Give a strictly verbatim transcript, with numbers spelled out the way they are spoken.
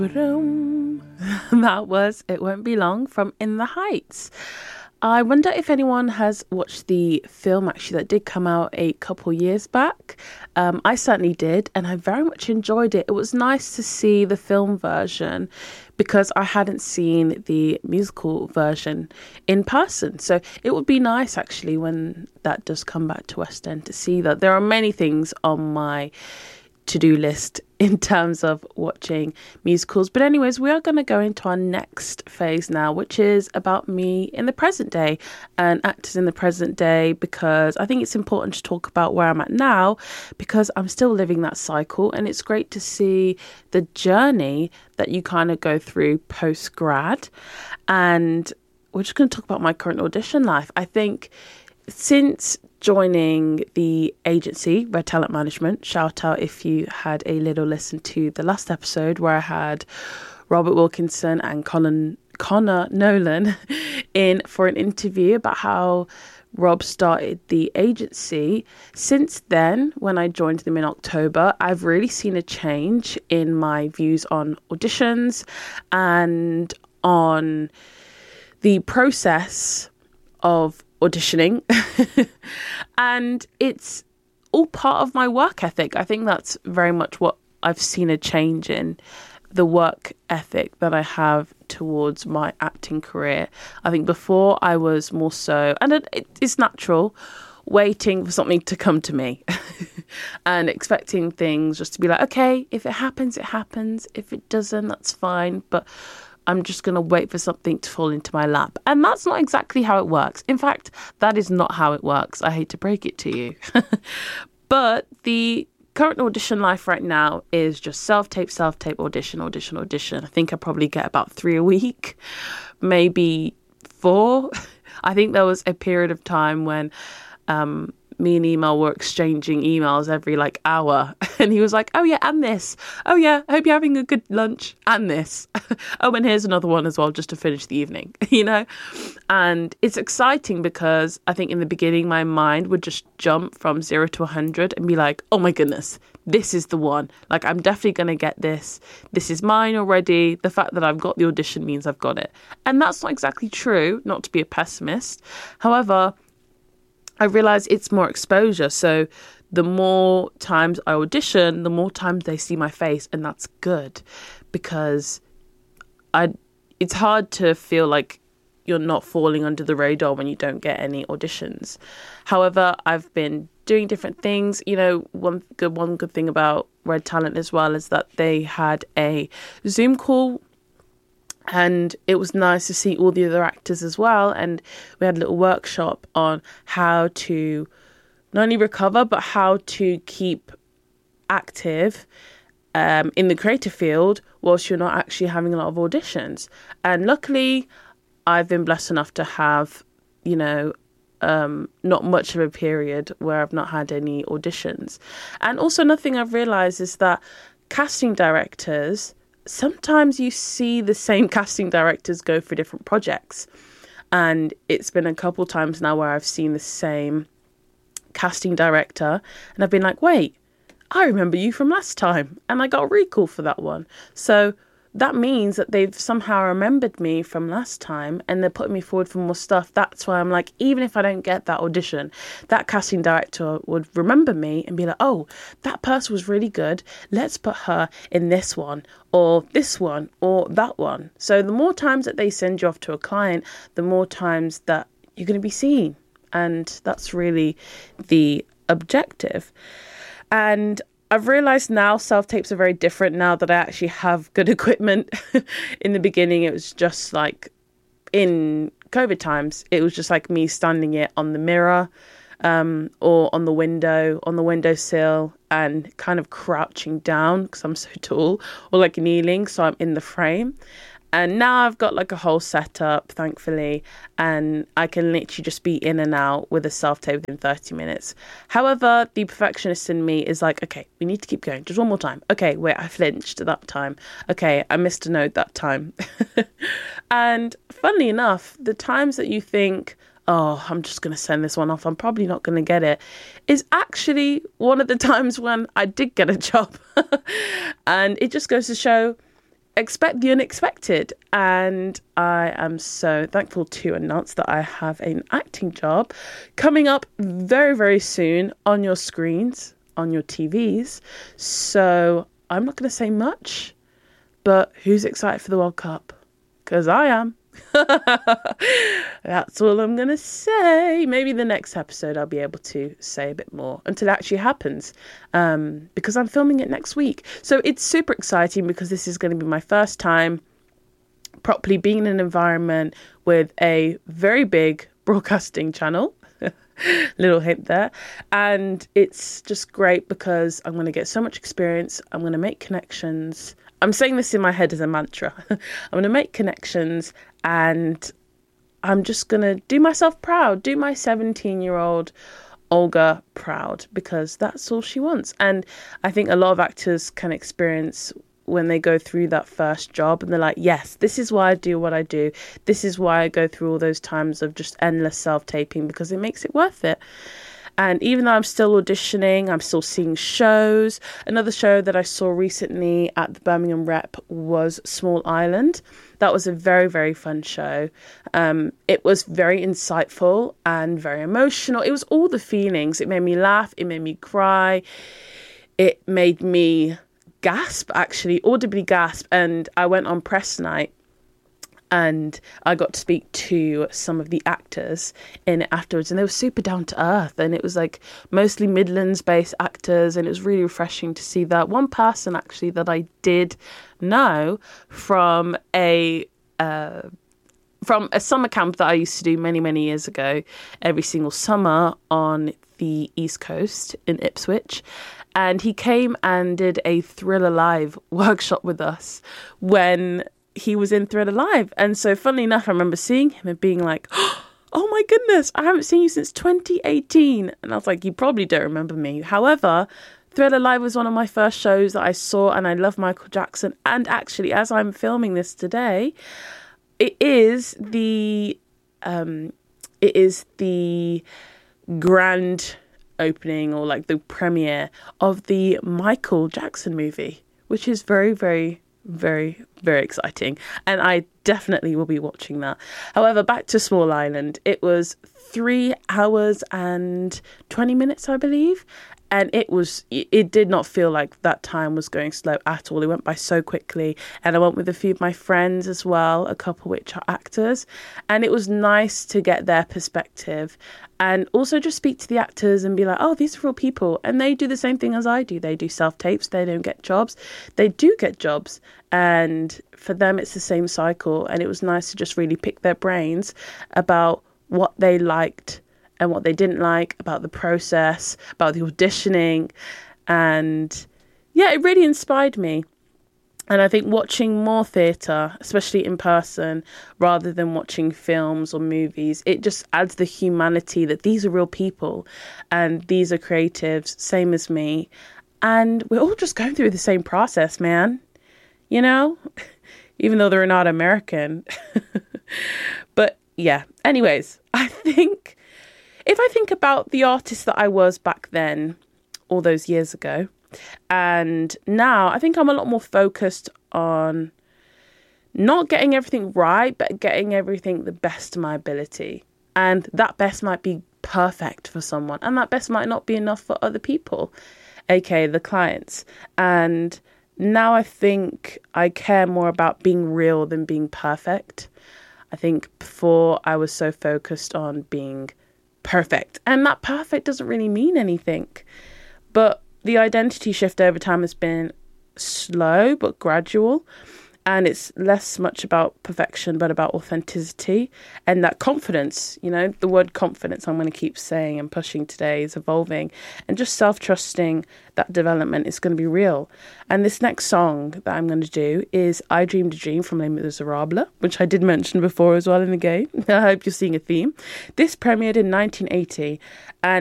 That was It Won't Be Long from In the Heights. I wonder if anyone has watched the film actually that did come out a couple years back. Um, I certainly did, and I very much enjoyed it. It was nice to see the film version because I hadn't seen the musical version in person. So it would be nice actually when that does come back to West End to see that. There are many things on my to-do list in terms of watching musicals. But anyways, we are going to go into our next phase now, which is about me in the present day and actors in the present day, because I think it's important to talk about where I'm at now because I'm still living that cycle, and it's great to see the journey that you kind of go through post-grad. And we're just going to talk about my current audition life. I think since joining the agency, Red Talent Management, shout out if you had a little listen to the last episode where I had Robert Wilkinson and Colin, Connor Nolan in for an interview about how Rob started the agency. Since then, when I joined them in October, I've really seen a change in my views on auditions and on the process of auditioning. And it's all part of my work ethic. I think that's very much what I've seen a change in, the work ethic that I have towards my acting career. I think before I was more so, and it, it, it's natural, waiting for something to come to me and expecting things just to be like, okay, if it happens, it happens. If it doesn't, that's fine. But I'm just going to wait for something to fall into my lap. And that's not exactly how it works. In fact, that is not how it works. I hate to break it to you. But the current audition life right now is just self-tape, self-tape, audition, audition, audition. I think I probably get about three a week, maybe four. I think there was a period of time when um, me and Email were exchanging emails every like hour. And he was like, oh yeah, and this. Oh yeah, I hope you're having a good lunch. And this. Oh, and here's another one as well, just to finish the evening, you know? And it's exciting because I think in the beginning, my mind would just jump from zero to one hundred and be like, oh my goodness, this is the one. Like, I'm definitely going to get this. This is mine already. The fact that I've got the audition means I've got it. And that's not exactly true, not to be a pessimist. However, I realize it's more exposure. So the more times I audition, the more times they see my face. And that's good because I. it's hard to feel like you're not falling under the radar when you don't get any auditions. However, I've been doing different things. You know, one good, one good thing about Red Talent as well is that they had a Zoom call. And it was nice to see all the other actors as well. And we had a little workshop on how to not only recover, but how to keep active um, in the creative field whilst you're not actually having a lot of auditions. And luckily, I've been blessed enough to have, you know, um, not much of a period where I've not had any auditions. And also another thing I've realised is that casting directors, sometimes you see the same casting directors go for different projects. And it's been a couple times now where I've seen the same casting director and I've been like, wait, I remember you from last time. And I got a recall for that one. So that means that they've somehow remembered me from last time and they're putting me forward for more stuff. That's why I'm like, even if I don't get that audition, that casting director would remember me and be like, oh, that person was really good. Let's put her in this one or this one or that one. So the more times that they send you off to a client, the more times that you're going to be seen. And that's really the objective. And I've realised now self-tapes are very different now that I actually have good equipment. In the beginning, it was just like in COVID times, it was just like me standing it on the mirror um, or on the window, on the windowsill and kind of crouching down because I'm so tall, or like kneeling so I'm in the frame. And now I've got like a whole setup, thankfully, and I can literally just be in and out with a self-tape within thirty minutes. However, the perfectionist in me is like, okay, we need to keep going. Just one more time. Okay, wait, I flinched that time. Okay, I missed a note that time. And funnily enough, the times that you think, oh, I'm just going to send this one off, I'm probably not going to get it, is actually one of the times when I did get a job. And it just goes to show, expect the unexpected. And I am so thankful to announce that I have an acting job coming up very, very soon on your screens, on your T Vs. So I'm not going to say much, but who's excited for the World Cup? Because I am. That's all I'm going to say. Maybe the next episode I'll be able to say a bit more until it actually happens, um, because I'm filming it next week. So it's super exciting because this is going to be my first time properly being in an environment with a very big broadcasting channel. Little hint there. And it's just great because I'm going to get so much experience. I'm going to make connections. I'm saying this in my head as a mantra. I'm going to make connections, and I'm just going to do myself proud, do my seventeen-year-old Olga proud, because that's all she wants. And I think a lot of actors can experience when they go through that first job and they're like, yes, this is why I do what I do. This is why I go through all those times of just endless self-taping, because it makes it worth it. And even though I'm still auditioning, I'm still seeing shows. Another show that I saw recently at the Birmingham Rep was Small Island. That was a very, very fun show. Um, it was very insightful and very emotional. It was all the feelings. It made me laugh. It made me cry. It made me gasp, actually, audibly gasp. And I went on press night, and I got to speak to some of the actors in it afterwards, and they were super down to earth, and it was like mostly Midlands based actors, and it was really refreshing to see that. One person actually that I did know from a uh, from a summer camp that I used to do many, many years ago, every single summer on the East Coast in Ipswich. And he came and did a Thriller Live workshop with us when he was in Thriller Live. And so funnily enough, I remember seeing him and being like, oh my goodness, I haven't seen you since twenty eighteen. And I was like, you probably don't remember me. However, Thriller Live was one of my first shows that I saw, and I love Michael Jackson. And actually, as I'm filming this today, it is the um, it is the grand opening, or like the premiere of the Michael Jackson movie, which is very, very, very, very exciting. And I definitely will be watching that. However, back to Small Island, it was three hours and twenty minutes, I believe. And it was, it did not feel like that time was going slow at all. It went by so quickly. And I went with a few of my friends as well, a couple which are actors. And it was nice to get their perspective and also just speak to the actors and be like, oh, these are real people. And they do the same thing as I do. They do self-tapes. They don't get jobs. They do get jobs. And for them, it's the same cycle. And it was nice to just really pick their brains about what they liked and what they didn't like, about the process, about the auditioning. And yeah, it really inspired me. And I think watching more theatre, especially in person, rather than watching films or movies, it just adds the humanity that these are real people and these are creatives, same as me. And we're all just going through the same process, man. You know, even though they're not American. But yeah, anyways, I think if I think about the artist that I was back then, all those years ago, and now I think I'm a lot more focused on not getting everything right, but getting everything the best of my ability. And that best might be perfect for someone, and that best might not be enough for other people, aka the clients. And now I think I care more about being real than being perfect. I think before I was so focused on being perfect, and that perfect doesn't really mean anything. But the identity shift over time has been slow but gradual, and it's less much about perfection but about authenticity and that confidence. You know, the word confidence I'm going to keep saying and pushing today is evolving, and just self-trusting that development is going to be real. And this next song that I'm going to do is I Dreamed a Dream from Les Miserables, which I did mention before as well in the game. I hope you're seeing a theme. This premiered in nineteen eighty, and